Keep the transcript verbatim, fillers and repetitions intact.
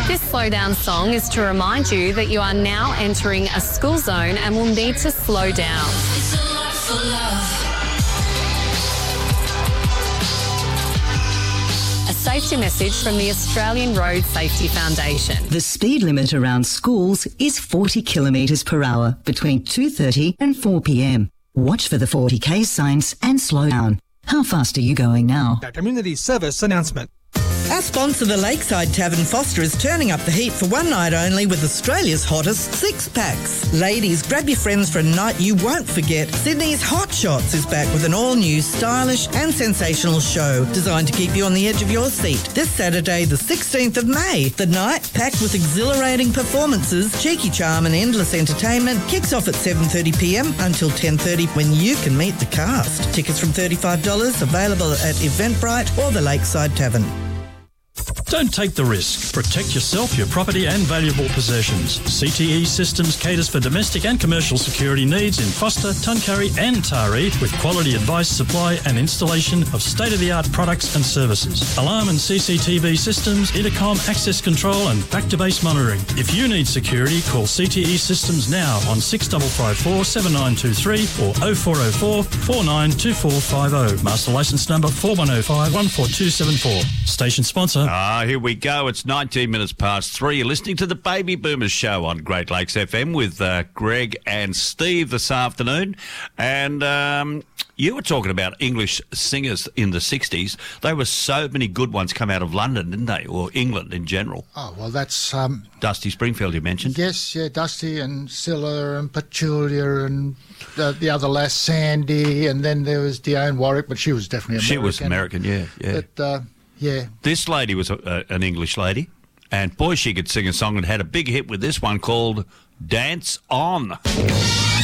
This slow down song is to remind you that you are now entering a school zone and will need to slow down. It's a lot for love. A safety message from the Australian Road Safety Foundation. The speed limit around schools is forty kilometres per hour between two thirty and four p m. Watch for the forty k signs and slow down. How fast are you going now? A community service announcement. Our sponsor, the Lakeside Tavern Foster, is turning up the heat for one night only with Australia's hottest six-packs. Ladies, grab your friends for a night you won't forget. Sydney's Hot Shots is back with an all-new, stylish and sensational show designed to keep you on the edge of your seat. This Saturday, the sixteenth of May, the night, packed with exhilarating performances, cheeky charm and endless entertainment, kicks off at seven thirty p m until ten thirty when you can meet the cast. Tickets from thirty-five dollars, available at Eventbrite or the Lakeside Tavern. Don't take the risk. Protect yourself, your property and valuable possessions. C T E Systems caters for domestic and commercial security needs in Foster, Tuncurry and Taree with quality advice, supply and installation of state-of-the-art products and services. Alarm and C C T V systems, intercom, access control and back-to-base monitoring. If you need security, call C T E Systems now on six five five four, seven nine two three or oh four oh four, four nine two four five oh. Master licence number four one oh five, one four two seven four. Station sponsor. Ah, here we go. It's nineteen minutes past three. You're listening to the Baby Boomers Show on Great Lakes F M with uh, Greg and Steve this afternoon. And um, you were talking about English singers in the sixties. There were so many good ones come out of London, didn't they? Or England in general. Oh, well, that's... Um, Dusty Springfield, you mentioned. yes, yeah, Dusty and Scylla and Petulia and uh, the other lass, Sandy, and then there was Dionne Warwick, but she was definitely American. She was American, yeah, yeah. But, uh, yeah. This lady was a, a, an English lady, and boy, she could sing a song and had a big hit with this one called Dance On.